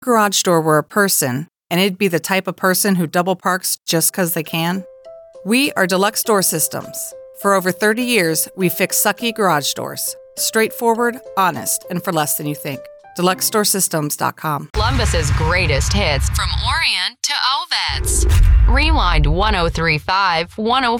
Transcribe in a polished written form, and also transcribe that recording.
garage door were a person, and it'd be the type of person who double parks just 'cause they can? We are Deluxe Door Systems. For over 30 years, we've fixed sucky garage doors. Straightforward, honest, and for less than you think. DeluxeDoorSystems.com. Columbus's greatest hits from Orient to Ovets. Rewind 1035 105.